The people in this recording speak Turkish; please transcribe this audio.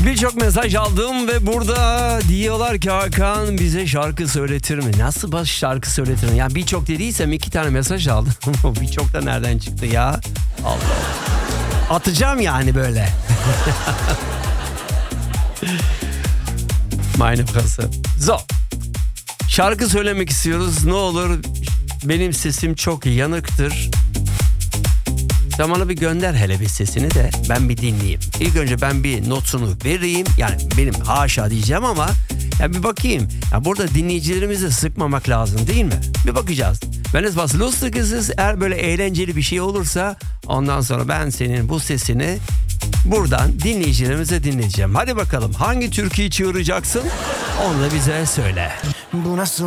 Birçok mesaj aldım ve burada diyorlar ki Hakan bize şarkı söyletir mi? Nasıl baş şarkı söyletir mi? Yani birçok dediysem 2 tane mesaj aldım. Birçok da nereden çıktı ya? Allah Allah. Atacağım yani böyle. Meine Fresse. So. Şarkı söylemek istiyoruz. Ne olur benim sesim çok yanıktır. Sen bana bir gönder hele bir sesini de ben bir dinleyeyim. İlk önce ben bir notunu vereyim. Yani benim haşa diyeceğim ama ya bir bakayım. Ya burada dinleyicilerimizi sıkmamak lazım değil mi? Bir bakacağız. Wenn es was Lustiges ist, eğer böyle eğlenceli bir şey olursa ondan sonra ben senin bu sesini buradan dinleyicilerimize dinleyeceğim. Hadi bakalım hangi türküyü çığıracaksın? Onu da bize söyle. Bu nasıl